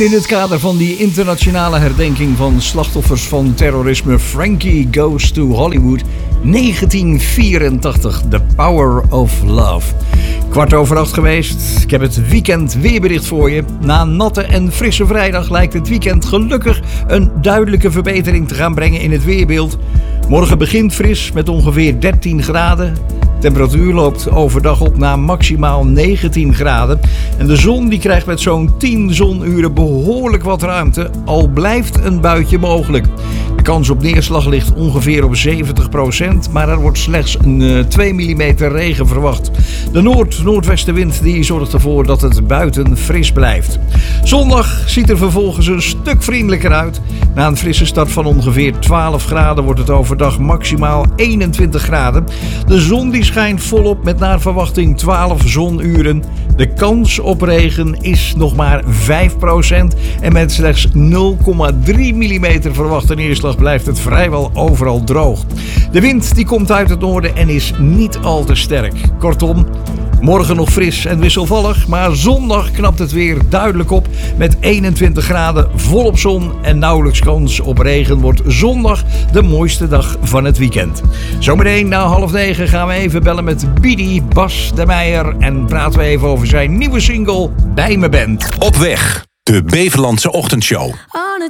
In het kader van die internationale herdenking van slachtoffers van terrorisme, Frankie Goes to Hollywood, 1984, The Power of Love. 7:15 geweest. Ik heb het weekend weerbericht voor je. Na een natte en frisse vrijdag lijkt het weekend gelukkig een duidelijke verbetering te gaan brengen in het weerbeeld. Morgen begint fris met ongeveer 13 graden. Temperatuur loopt overdag op naar maximaal 19 graden. En de zon die krijgt met zo'n 10 zonuren behoorlijk wat ruimte. Al blijft een buitje mogelijk. De kans op neerslag ligt ongeveer op 70%. Maar er wordt slechts een 2 mm regen verwacht. De noordwestenwind die zorgt ervoor dat het buiten fris blijft. Zondag ziet er vervolgens een stuk vriendelijker uit. Na een frisse start van ongeveer 12 graden wordt het overdag maximaal 21 graden. De zon die schijnt volop met naar verwachting 12 zonuren. De kans op regen is nog maar 5%. En met slechts 0,3 mm verwachte neerslag blijft het vrijwel overal droog. De wind die komt uit het noorden en is niet al te sterk. Kortom, morgen nog fris en wisselvallig, maar zondag knapt het weer duidelijk op. Met 21 graden, volop zon en nauwelijks kans op regen wordt zondag de mooiste dag van het weekend. Zometeen na 8:30 gaan we even bellen met Bidi Bas de Meijer en praten we even over zijn nieuwe single Bij me bent. Op weg, de Beverlandse Ochtendshow. On a